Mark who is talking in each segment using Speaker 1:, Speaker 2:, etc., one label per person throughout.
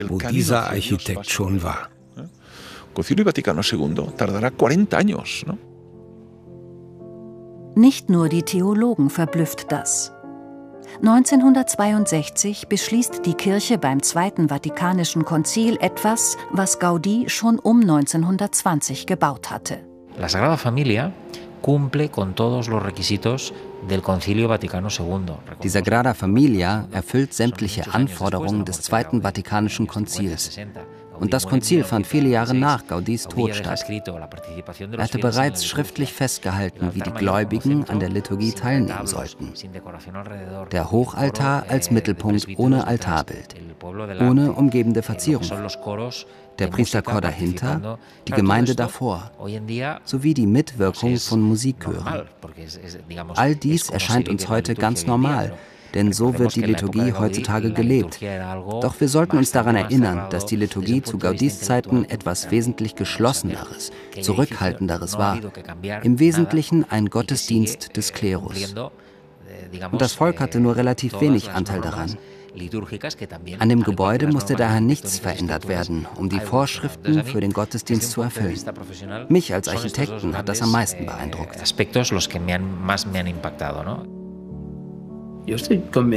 Speaker 1: wo dieser Architekt schon war.
Speaker 2: Concilio Vaticano II tardará 40 años, ¿no?
Speaker 3: Nicht nur die Theologen verblüfft das. 1962 beschließt die Kirche beim Zweiten Vatikanischen Konzil etwas, was Gaudí schon um 1920 gebaut hatte.
Speaker 4: La Sagrada Familia cumple con todos los requisitos del Concilio Vaticano II.
Speaker 5: Die Sagrada Familia erfüllt sämtliche Anforderungen des Zweiten Vatikanischen Konzils. Und das Konzil fand viele Jahre nach Gaudís Tod statt. Er hatte bereits schriftlich festgehalten, wie die Gläubigen an der Liturgie teilnehmen sollten. Der Hochaltar als Mittelpunkt ohne Altarbild, ohne umgebende Verzierungen. Der Priesterchor dahinter, die Gemeinde davor, sowie die Mitwirkung von Musikchören. All dies erscheint uns heute ganz normal, denn so wird die Liturgie heutzutage gelebt. Doch wir sollten uns daran erinnern, dass die Liturgie zu Gaudís Zeiten etwas wesentlich Geschlosseneres, Zurückhaltenderes war. Im Wesentlichen ein Gottesdienst des Klerus. Und das Volk hatte nur relativ wenig Anteil daran. An dem Gebäude musste daher nichts verändert werden, um die Vorschriften für den Gottesdienst zu erfüllen. Mich als Architekten hat das am meisten beeindruckt.
Speaker 1: Ich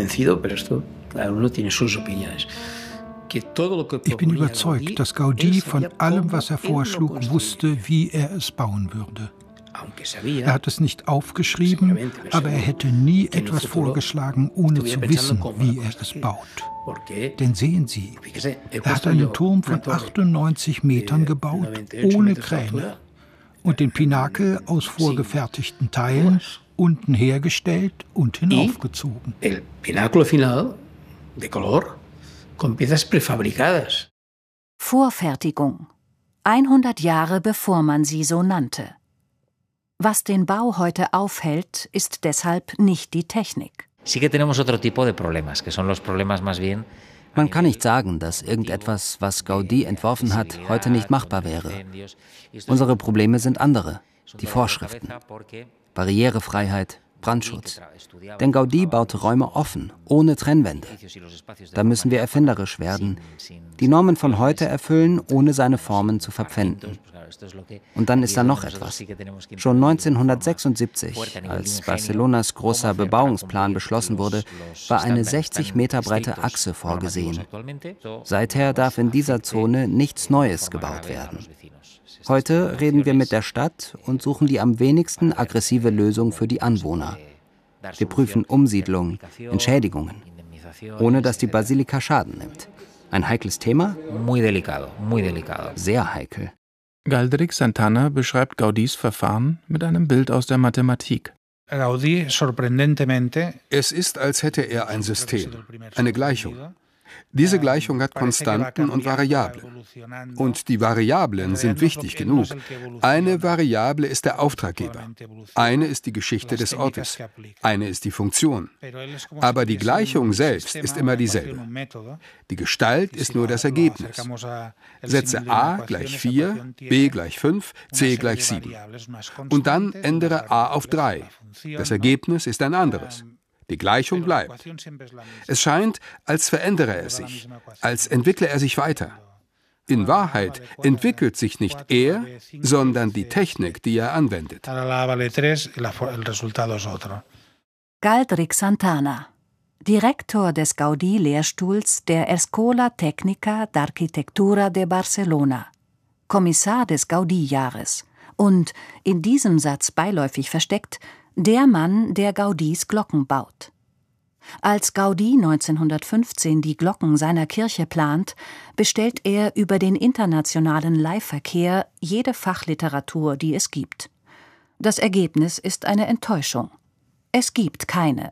Speaker 1: bin überzeugt, dass Gaudí von allem, was er vorschlug, wusste, wie er es bauen würde. Er hat es nicht aufgeschrieben, aber er hätte nie etwas vorgeschlagen, ohne zu wissen, wie er es baut. Denn sehen Sie, er hat einen Turm von 98 Metern gebaut, ohne Kräne, und den Pinakel aus vorgefertigten Teilen unten hergestellt und hinaufgezogen.
Speaker 6: El pináculo final de color con piezas prefabricadas.
Speaker 3: Vorfertigung. 100 Jahre bevor man sie so nannte. Was den Bau heute aufhält, ist deshalb nicht die Technik.
Speaker 5: Man kann nicht sagen, dass irgendetwas, was Gaudí entworfen hat, heute nicht machbar wäre. Unsere Probleme sind andere, die Vorschriften. Barrierefreiheit, Brandschutz. Denn Gaudí baute Räume offen, ohne Trennwände. Da müssen wir erfinderisch werden, die Normen von heute erfüllen, ohne seine Formen zu verpfänden. Und dann ist da noch etwas. Schon 1976, als Barcelonas großer Bebauungsplan beschlossen wurde, war eine 60 Meter breite Achse vorgesehen. Seither darf in dieser Zone nichts Neues gebaut werden. Heute reden wir mit der Stadt und suchen die am wenigsten aggressive Lösung für die Anwohner. Wir prüfen Umsiedlung, Entschädigungen, ohne dass die Basilika Schaden nimmt. Ein heikles Thema? Sehr heikel.
Speaker 7: Galdric Santana beschreibt Gaudís Verfahren mit einem Bild aus der Mathematik.
Speaker 8: Es ist, als hätte er ein System, eine Gleichung. Diese Gleichung hat Konstanten und Variablen. Und die Variablen sind wichtig genug. Eine Variable ist der Auftraggeber. Eine ist die Geschichte des Ortes. Eine ist die Funktion. Aber die Gleichung selbst ist immer dieselbe. Die Gestalt ist nur das Ergebnis. Setze a gleich 4, b gleich 5, c gleich 7. Und dann ändere a auf 3. Das Ergebnis ist ein anderes. Die Gleichung bleibt. Es scheint, als verändere er sich, als entwickle er sich weiter. In Wahrheit entwickelt sich nicht er, sondern die Technik, die er anwendet.
Speaker 3: Galdric Santana, Direktor des Gaudí-Lehrstuhls der Escola Técnica d'Arquitectura de Barcelona, Kommissar des Gaudí-Jahres und, in diesem Satz beiläufig versteckt, der Mann, der Gaudís Glocken baut. Als Gaudí 1915 die Glocken seiner Kirche plant, bestellt er über den internationalen Leihverkehr jede Fachliteratur, die es gibt. Das Ergebnis ist eine Enttäuschung. Es gibt keine.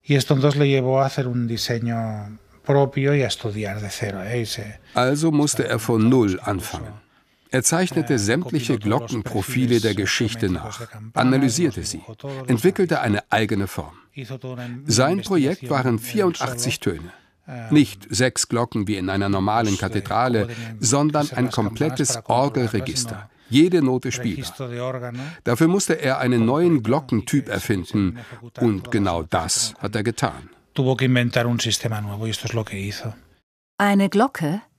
Speaker 8: Also musste er von Null anfangen. Er zeichnete sämtliche Glockenprofile der Geschichte nach, analysierte sie, entwickelte eine eigene Form. Sein Projekt waren 84 Töne. Nicht 6 Glocken wie in einer normalen Kathedrale, sondern ein komplettes Orgelregister. Jede Note spielbar. Dafür musste er einen neuen Glockentyp erfinden und genau das hat er getan.
Speaker 3: Eine Glocke,